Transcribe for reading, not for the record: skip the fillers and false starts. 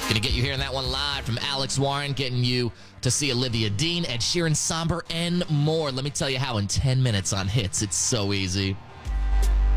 Gonna get you hearing that one live from Alex Warren, getting you to see Olivia Dean, Ed Sheeran, Somber, and more. Let me tell you how in 10 minutes on Hits. It's so easy.